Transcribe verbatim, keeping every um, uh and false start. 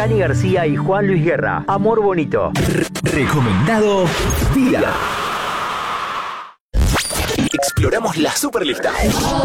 Dani García y Juan Luis Guerra. Amor bonito. Recomendado día. Exploramos la Superlista.